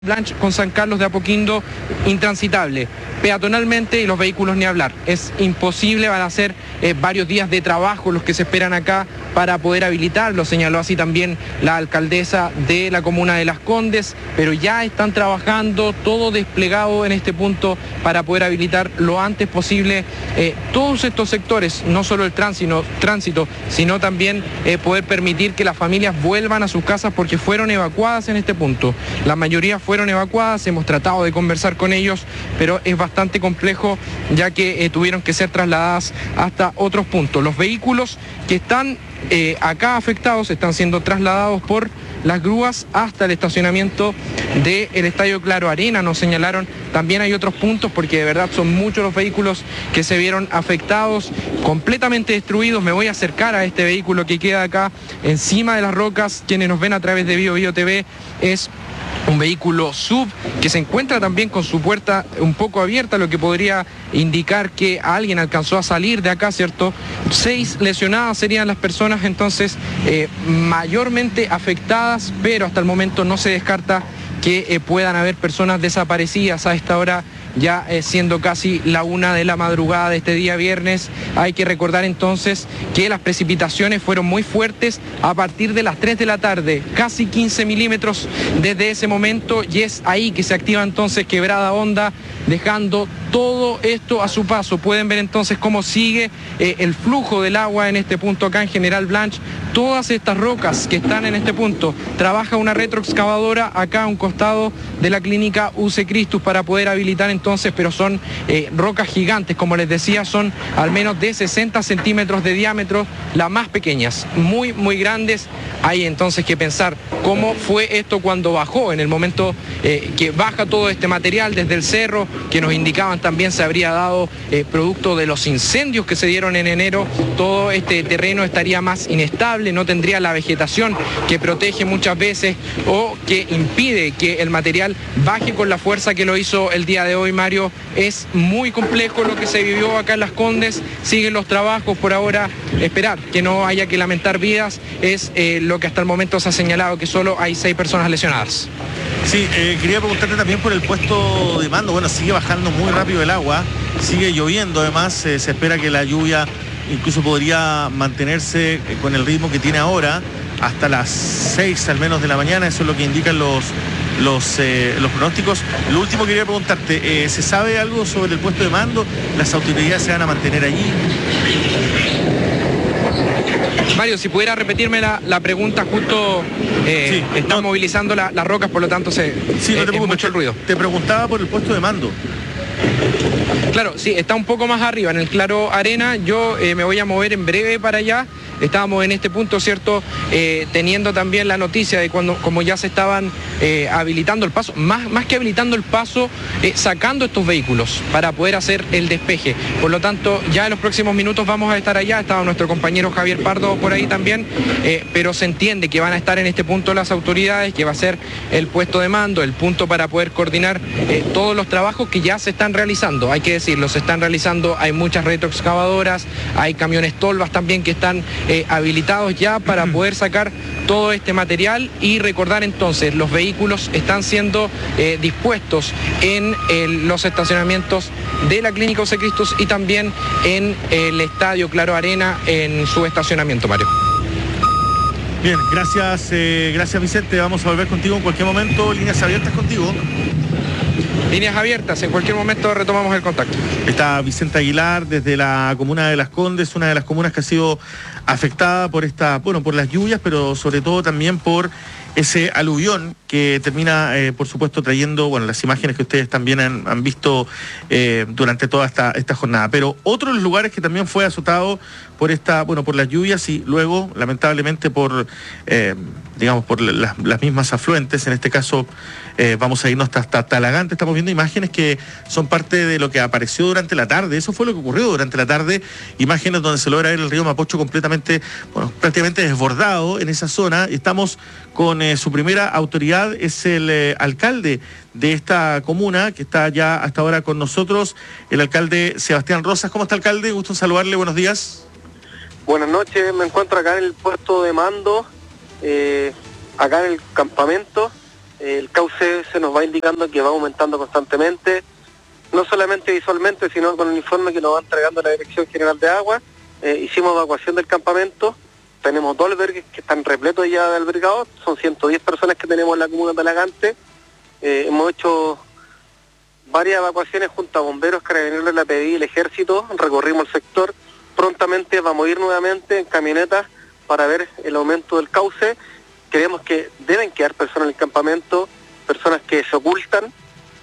Blanch con San Carlos de Apoquindo intransitable, peatonalmente, y los vehículos ni hablar. Es imposible, van a ser varios días de trabajo los que se esperan acá para poder habilitarlo, señaló así también la alcaldesa de la comuna de Las Condes, pero ya están trabajando, todo desplegado en este punto para poder habilitar lo antes posible todos estos sectores, no solo el tránsito, sino también poder permitir que las familias vuelvan a sus casas porque fueron evacuadas en este punto. La mayoría fueron evacuadas, hemos tratado de conversar con ellos, pero es bastante complejo ya que tuvieron que ser trasladadas hasta otros puntos. Los vehículos que están acá afectados están siendo trasladados por las grúas hasta el estacionamiento del Estadio Claro Arena, nos señalaron. También hay otros puntos porque de verdad son muchos los vehículos que se vieron afectados, completamente destruidos. Me voy a acercar a este vehículo que queda acá encima de las rocas. Quienes nos ven a través de Bio TV, es un vehículo SUV que se encuentra también con su puerta un poco abierta, lo que podría indicar que alguien alcanzó a salir de acá, ¿cierto? 6 lesionadas serían las personas entonces mayormente afectadas, pero hasta el momento no se descarta que puedan haber personas desaparecidas a esta hora, ya siendo casi la 1 de la madrugada de este día viernes. Hay que recordar entonces que las precipitaciones fueron muy fuertes a partir de las 3 de la tarde, casi 15 milímetros desde ese momento, y es ahí que se activa entonces Quebrada Honda, dejando todo esto a su paso. Pueden ver entonces cómo sigue el flujo del agua en este punto acá en General Blanch. Todas estas rocas que están en este punto, trabaja una retroexcavadora acá a un costado de la clínica UC Christus para poder habilitar entonces, pero son rocas gigantes, como les decía, son al menos de 60 centímetros de diámetro, las más pequeñas, muy grandes. Hay entonces que pensar cómo fue esto cuando bajó, en el momento que baja todo este material desde el cerro, que nos indicaban también se habría dado producto de los incendios que se dieron en enero. Todo este terreno estaría más inestable, no tendría la vegetación que protege muchas veces o que impide que el material baje con la fuerza que lo hizo el día de hoy, Mario. Es muy complejo lo que se vivió acá en Las Condes, siguen los trabajos por ahora, esperar que no haya que lamentar vidas, es lo que hasta el momento se ha señalado, que solo hay 6 personas lesionadas. Sí, quería preguntarte también por el puesto de mando. Bueno, sigue bajando muy rápido el agua, sigue lloviendo además, se espera que la lluvia incluso podría mantenerse con el ritmo que tiene ahora hasta las 6 al menos de la mañana, eso es lo que indican los pronósticos. Lo último que quería preguntarte, ¿se sabe algo sobre el puesto de mando? ¿Las autoridades se van a mantener allí? Mario, si pudiera repetirme la pregunta, justo sí, están movilizando las rocas, por lo tanto no te mucho el ruido. Te preguntaba por el puesto de mando. Claro, sí, está un poco más arriba, en el Claro Arena. Yo me voy a mover en breve para allá. Estábamos en este punto, ¿cierto? Teniendo también la noticia de como ya se estaban habilitando el paso, más que habilitando el paso, sacando estos vehículos para poder hacer el despeje. Por lo tanto, ya en los próximos minutos vamos a estar allá. Estaba nuestro compañero Javier Pardo por ahí también, pero se entiende que van a estar en este punto las autoridades, que va a ser el puesto de mando, el punto para poder coordinar todos los trabajos que ya se están realizando. Hay que decirlo, se están realizando, hay muchas retroexcavadoras, hay camiones tolvas también que están habilitados ya para poder sacar todo este material. Y recordar entonces, los vehículos están siendo dispuestos en los estacionamientos de la clínica UC Christus y también en el Estadio Claro Arena en su estacionamiento, Mario. Bien, gracias Vicente, vamos a volver contigo en cualquier momento, líneas abiertas contigo. Líneas abiertas, en cualquier momento retomamos el contacto. Está Vicente Aguilar desde la comuna de Las Condes, una de las comunas que ha sido afectada por por las lluvias, pero sobre todo también por ese aluvión que termina, por supuesto, trayendo, las imágenes que ustedes también han visto durante toda esta jornada. Pero otros lugares que también fue azotado por las lluvias y luego, lamentablemente, por las mismas afluentes. En este caso, vamos a irnos hasta Talagante. Estamos viendo imágenes que son parte de lo que apareció durante la tarde. Eso fue lo que ocurrió durante la tarde. Imágenes donde se logra ver el río Mapocho prácticamente desbordado en esa zona. Estamos con su primera autoridad, es el alcalde de esta comuna, que está ya hasta ahora con nosotros, el alcalde Sebastián Rosas. ¿Cómo está, alcalde? Gusto en saludarle, buenos días. Buenas noches, me encuentro acá en el puesto de mando, acá en el campamento. El cauce se nos va indicando que va aumentando constantemente, no solamente visualmente, sino con el informe que nos va entregando la Dirección General de Agua. Hicimos evacuación del campamento, tenemos 2 albergues que están repletos ya de albergados, son 110 personas que tenemos en la comuna de Talagante. Hemos hecho varias evacuaciones junto a bomberos, carabineros, la PDI y el ejército, recorrimos el sector, prontamente vamos a ir nuevamente en camionetas para ver el aumento del cauce. Creemos que deben quedar personas en el campamento, personas que se ocultan,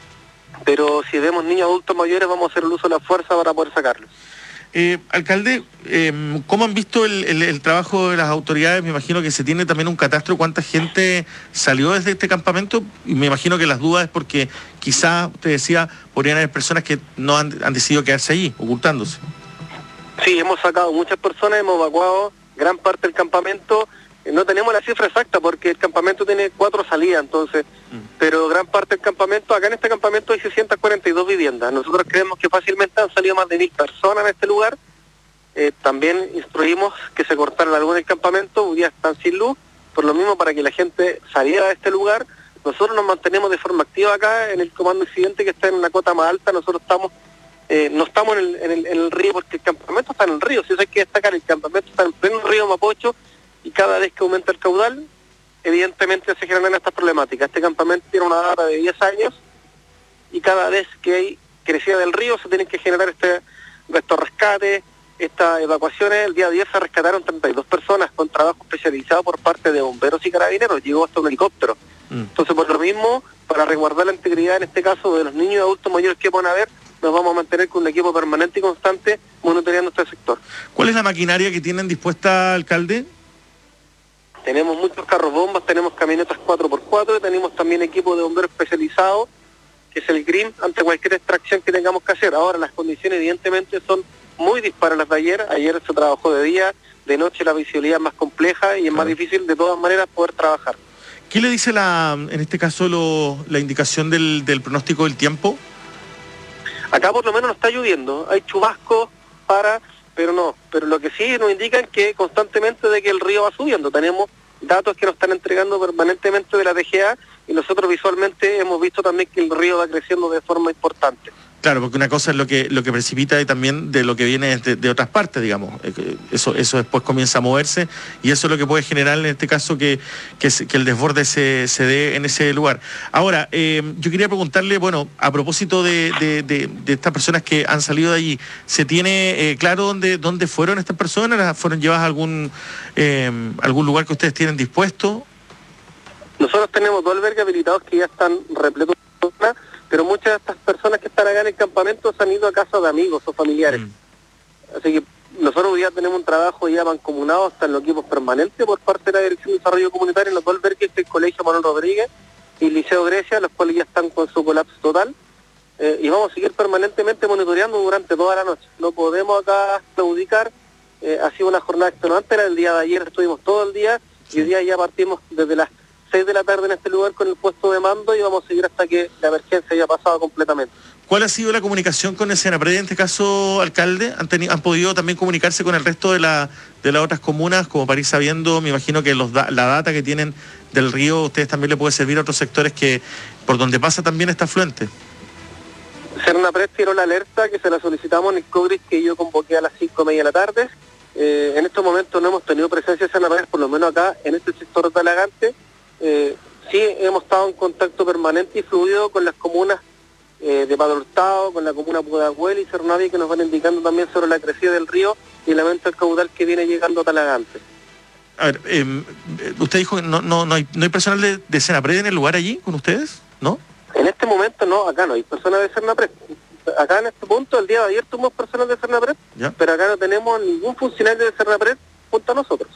pero si vemos niños adultos mayores vamos a hacer el uso de la fuerza para poder sacarlos. Alcalde, ¿cómo han visto el trabajo de las autoridades? Me imagino que se tiene también un catastro, ¿cuánta gente salió desde este campamento? Y me imagino que las dudas es porque quizás, usted decía, podrían haber personas que no han decidido quedarse allí, ocultándose. Sí, hemos sacado muchas personas, hemos evacuado gran parte del campamento. No tenemos la cifra exacta porque el campamento tiene 4 salidas, entonces, pero gran parte del campamento, acá en este campamento hay 642 viviendas. Nosotros creemos que fácilmente han salido más de 1000 personas en este lugar. También instruimos que se cortara la luz en el campamento, hoy día están sin luz, por lo mismo para que la gente saliera de este lugar. Nosotros nos mantenemos de forma activa acá en el comando incidente que está en una cota más alta. Nosotros estamos no estamos en el río porque el campamento está en el río, si eso hay que destacar, el campamento está en pleno río Mapocho y cada vez que aumenta el caudal, evidentemente se generan estas problemáticas. Este campamento tiene una data de 10 años y cada vez que hay crecida del río se tienen que generar estos rescates, estas evacuaciones. El día 10 se rescataron 32 personas con trabajo especializado por parte de bomberos y carabineros, llegó hasta un helicóptero. Entonces, por lo mismo, para resguardar la integridad, en este caso, de los niños y adultos mayores que puedan haber, nos vamos a mantener con un equipo permanente y constante monitoreando este sector. ¿Cuál es la maquinaria que tienen dispuesta, alcalde? Tenemos muchos carros bombas, tenemos camionetas 4x4, tenemos también equipo de bomberos especializado, que es el GRIM, ante cualquier extracción que tengamos que hacer. Ahora las condiciones evidentemente son muy dispares las de ayer. Ayer se trabajó de día, de noche la visibilidad es más compleja y es más difícil de todas maneras poder trabajar. ¿Qué le dice en este caso la indicación del pronóstico del tiempo? Acá por lo menos no está lloviendo, hay chubascos pero lo que sí nos indican que constantemente de que el río va subiendo. Tenemos datos que nos están entregando permanentemente de la DGA y nosotros visualmente hemos visto también que el río va creciendo de forma importante. Claro, porque una cosa es lo que precipita y también de lo que viene de otras partes, digamos. Eso después comienza a moverse y eso es lo que puede generar en este caso que el desborde se dé en ese lugar. Ahora, yo quería preguntarle, bueno, a propósito de estas personas que han salido de allí, ¿se tiene claro dónde fueron estas personas? ¿Fueron llevadas a algún lugar que ustedes tienen dispuesto? Nosotros tenemos 2 albergues habilitados que ya están repletos de personas, pero muchas de estas personas que están acá en el campamento se han ido a casa de amigos o familiares. Así que nosotros hoy ya tenemos un trabajo ya mancomunado hasta en los equipos permanentes por parte de la Dirección de Desarrollo Comunitario en los 2 albergues del Colegio Manuel Rodríguez y el Liceo Grecia, los cuales ya están con su colapso total. Y vamos a seguir permanentemente monitoreando durante toda la noche. No podemos acá claudicar. Ha sido una jornada extenuante. El día de ayer estuvimos todo el día y hoy día ya partimos desde las 6 de la tarde en este lugar con el puesto de mando y vamos a seguir hasta que la emergencia haya pasado completamente. ¿Cuál ha sido la comunicación con el Senapred en este caso, alcalde? ¿Han podido también comunicarse con el resto de las otras comunas, como para ir sabiendo? Me imagino que la data que tienen del río, ustedes también le puede servir a otros sectores que por donde pasa también está afluente. Senapred tiró la alerta que se la solicitamos en el COGRIS que yo convoqué a las 5:30 de la tarde. En estos momentos no hemos tenido presencia de Senapred, por lo menos acá en este sector de Talagante. Sí hemos estado en contacto permanente y fluido con las comunas de Padre Hurtado, con la comuna Pudahuel y Cerro Navia, que nos van indicando también sobre la crecida del río y el aumento del caudal que viene llegando a Talagante. A ver, usted dijo que no hay personal de Senapred en el lugar allí con ustedes, ¿no? En este momento no, acá no hay personas de Senapred. Acá en este punto, el día de ayer tuvimos personas de Senapred, pero acá no tenemos ningún funcionario de Senapred junto a nosotros.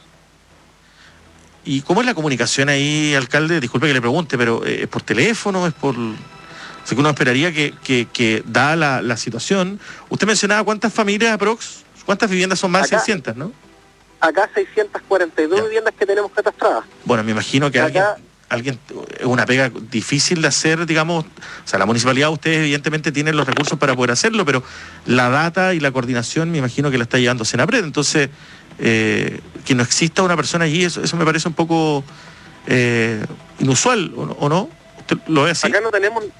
¿Y cómo es la comunicación ahí, alcalde? Disculpe que le pregunte, pero ¿es por teléfono? ¿Es por...? O sea, que uno esperaría que dada la situación... Usted mencionaba cuántas familias aprox, cuántas viviendas son más de 600, ¿no? Acá 642 viviendas que tenemos catastradas. Bueno, me imagino que alguien es una pega difícil de hacer, digamos. O sea, la municipalidad, ustedes evidentemente tienen los recursos para poder hacerlo, pero la data y la coordinación me imagino que la está llevando Senapred. Entonces... que no exista una persona allí, eso me parece un poco inusual, ¿o no? ¿Lo ve así? Acá no tenemos